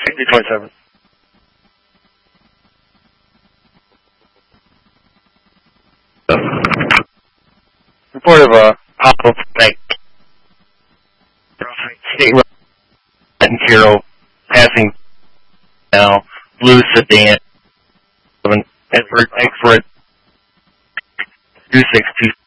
6027. Report of Auto Bank. State Road and Carroll passing now. Blue sedan. Edward 2626.